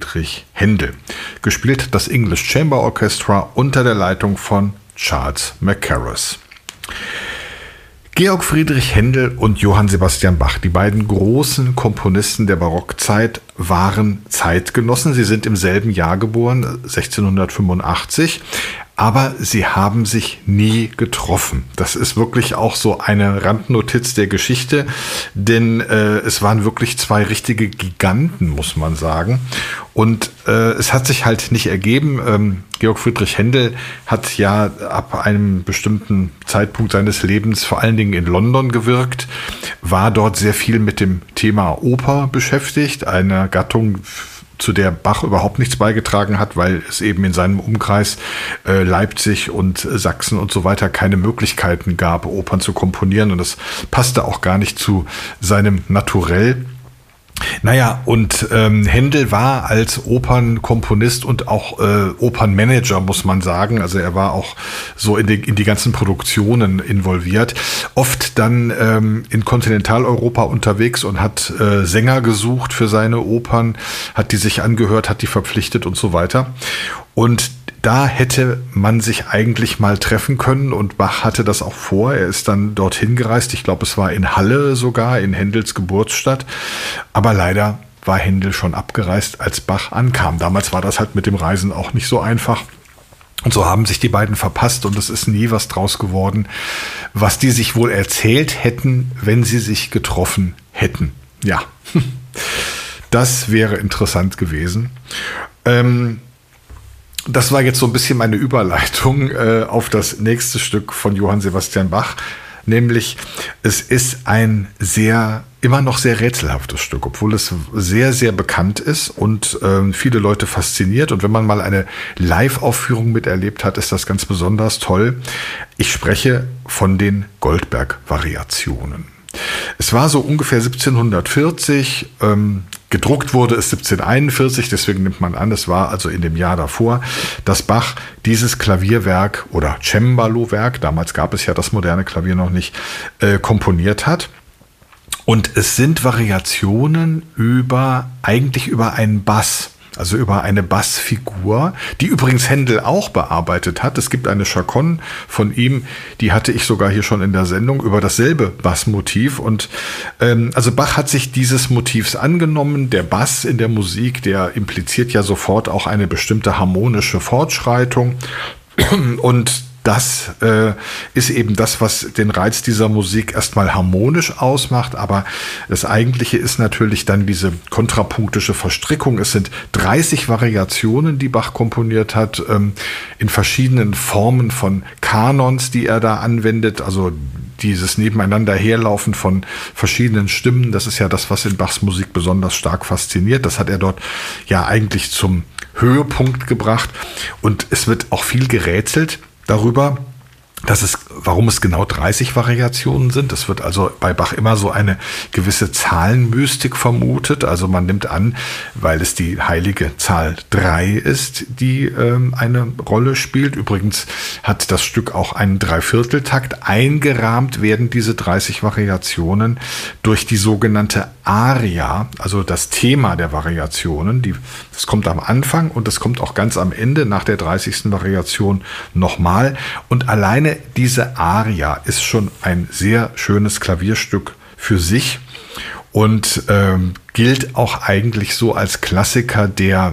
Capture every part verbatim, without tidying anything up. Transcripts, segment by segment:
Friedrich Händel. Gespielt hat das English Chamber Orchestra unter der Leitung von Charles Mackerras. Georg Friedrich Händel und Johann Sebastian Bach, die beiden großen Komponisten der Barockzeit, waren Zeitgenossen. Sie sind im selben Jahr geboren, sechzehnhundertfünfundachtzig, aber sie haben sich nie getroffen. Das ist wirklich auch so eine Randnotiz der Geschichte, denn äh, es waren wirklich zwei richtige Giganten, muss man sagen. Und äh, es hat sich halt nicht ergeben. Ähm, Georg Friedrich Händel hat ja ab einem bestimmten Zeitpunkt seines Lebens vor allen Dingen in London gewirkt, war dort sehr viel mit dem Thema Oper beschäftigt, eine Gattung, zu der Bach überhaupt nichts beigetragen hat, weil es eben in seinem Umkreis äh, Leipzig und Sachsen und so weiter keine Möglichkeiten gab, Opern zu komponieren, und das passte auch gar nicht zu seinem Naturell. Naja, und ähm, Händel war als Opernkomponist und auch äh, Opernmanager, muss man sagen, also er war auch so in die, in die ganzen Produktionen involviert, oft dann ähm, in Kontinentaleuropa unterwegs und hat äh, Sänger gesucht für seine Opern, hat die sich angehört, hat die verpflichtet und so weiter. Und da hätte man sich eigentlich mal treffen können, und Bach hatte das auch vor. Er ist dann dorthin gereist. Ich glaube, es war in Halle sogar, in Händels Geburtsstadt. Aber leider war Händel schon abgereist, als Bach ankam. Damals war das halt mit dem Reisen auch nicht so einfach. Und so haben sich die beiden verpasst, und es ist nie was draus geworden, was die sich wohl erzählt hätten, wenn sie sich getroffen hätten. Ja, das wäre interessant gewesen. Ähm, Das war jetzt so ein bisschen meine Überleitung äh, auf das nächste Stück von Johann Sebastian Bach, nämlich es ist ein sehr, immer noch sehr rätselhaftes Stück, obwohl es sehr, sehr bekannt ist und äh, viele Leute fasziniert. Und wenn man mal eine Live-Aufführung miterlebt hat, ist das ganz besonders toll. Ich spreche von den Goldberg-Variationen. Es war so ungefähr siebzehnhundertvierzig, ähm, gedruckt wurde es siebzehnhunderteinundvierzig, deswegen nimmt man an, es war also in dem Jahr davor, dass Bach dieses Klavierwerk oder Cembalo-Werk, damals gab es ja das moderne Klavier noch nicht, äh, komponiert hat. Und es sind Variationen über, eigentlich über einen Bass. Also über eine Bassfigur, die übrigens Händel auch bearbeitet hat. Es gibt eine Chaconne von ihm, die hatte ich sogar hier schon in der Sendung, über dasselbe Bassmotiv. Und ähm, also Bach hat sich dieses Motivs angenommen. Der Bass in der Musik, der impliziert ja sofort auch eine bestimmte harmonische Fortschreitung. Und das äh, ist eben das, was den Reiz dieser Musik erstmal harmonisch ausmacht, aber das Eigentliche ist natürlich dann diese kontrapunktische Verstrickung. Es sind dreißig Variationen, die Bach komponiert hat, ähm, in verschiedenen Formen von Kanons, die er da anwendet, also dieses Nebeneinander herlaufen von verschiedenen Stimmen. Das ist ja das, was in Bachs Musik besonders stark fasziniert. Das hat er dort ja eigentlich zum Höhepunkt gebracht, und es wird auch viel gerätselt darüber, dass es, warum es genau dreißig Variationen sind. Es wird also bei Bach immer so eine gewisse Zahlenmystik vermutet. Also man nimmt an, weil es die heilige Zahl drei ist, die ähm, eine Rolle spielt. Übrigens hat das Stück auch einen Dreivierteltakt. Eingerahmt werden diese dreißig Variationen durch die sogenannte Aria, also das Thema der Variationen. Die, das kommt am Anfang und das kommt auch ganz am Ende nach der dreißigsten Variation nochmal. Und alleine diese Aria ist schon ein sehr schönes Klavierstück für sich und ähm, gilt auch eigentlich so als Klassiker der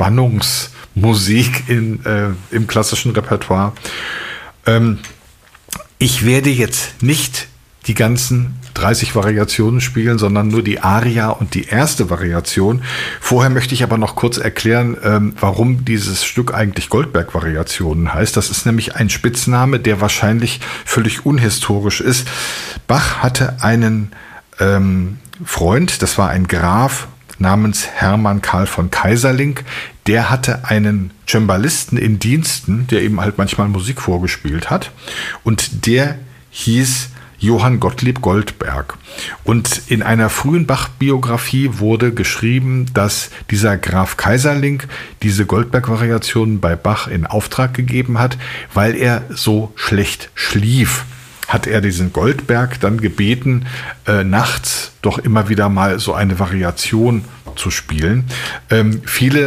Entspannungsmusik in, äh, im klassischen Repertoire. Ähm, ich werde jetzt nicht die ganzen dreißig Variationen spielen, sondern nur die Aria und die erste Variation. Vorher möchte ich aber noch kurz erklären, ähm, warum dieses Stück eigentlich Goldberg-Variationen heißt. Das ist nämlich ein Spitzname, der wahrscheinlich völlig unhistorisch ist. Bach hatte einen ähm, Freund, das war ein Graf namens Hermann Karl von Keyserlingk. Der hatte einen Cembalisten in Diensten, der eben halt manchmal Musik vorgespielt hat. Und der hieß Johann Gottlieb Goldberg. Und in einer frühen Bach-Biografie wurde geschrieben, dass dieser Graf Keyserlingk diese Goldberg-Variationen bei Bach in Auftrag gegeben hat, weil er so schlecht schlief. Hat er diesen Goldberg dann gebeten, äh, nachts doch immer wieder mal so eine Variation zu spielen. Ähm, viele